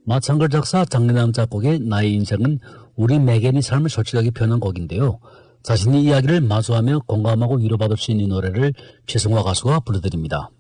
마창걸 작사 장래남 작곡의 나의 인생은 우리 매개인의 삶을 솔직하게 표현한 곡인데요. 자신의 이야기를 마주하며 공감하고 위로받을 수 있는 노래를 최승화 가수가 불러드립니다.